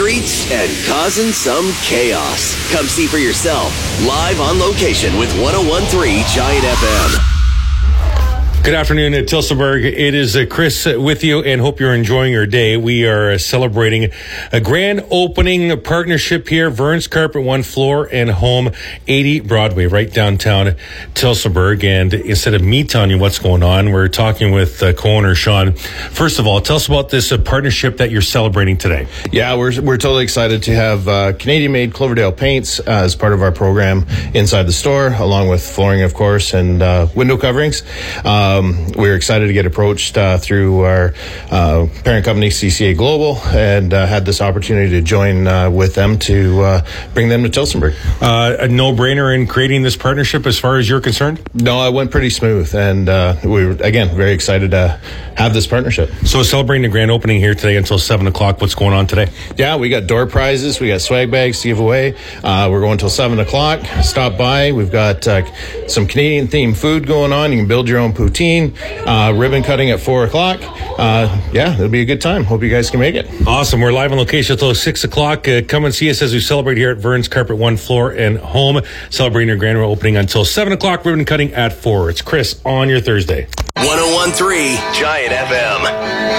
streets and causing some chaos. Come see for yourself, live on location with 101.3 Giant FM. Good afternoon at Tillsonburg. It is Chris with you and hope you're enjoying your day. We are celebrating a grand opening partnership here, Vern's Carpet, 1 floor and home, 80 Broadway, right downtown Tillsonburg. And instead of me telling you what's going on, we're talking with co-owner Sean. First of all, tell us about this partnership that you're celebrating today. Yeah, we're totally excited to have Canadian-made Cloverdale paints as part of our program inside the store, along with flooring, of course, and window coverings. We're excited to get approached through our parent company, CCA Global, and had this opportunity to join with them to bring them to Tillsonburg. A no-brainer in creating this partnership as far as you're concerned? No, it went pretty smooth, and we were, again, very excited to have this partnership. So celebrating the grand opening here today until 7 o'clock. What's going on today? Yeah, we got door prizes. We got swag bags to give away. We're going till 7 o'clock. Stop by. We've got some Canadian-themed food going on. You can build your own poutine. Ribbon cutting at 4 o'clock. Yeah, it'll be a good time. Hope you guys can make it. Awesome. We're live on location until 6 o'clock. Come and see us as we celebrate here at Vern's Carpet, 1 floor and home. Celebrating our grand opening until 7 o'clock. Ribbon cutting at 4. It's Chris on your Thursday. 101.3 Giant FM.